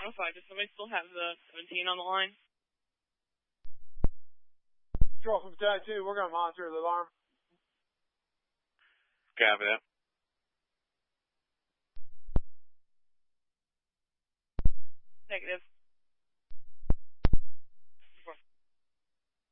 modified. Does somebody still have the 17 on the line? Control from Battalion 2, we're going to monitor the alarm. Copy that. Negative.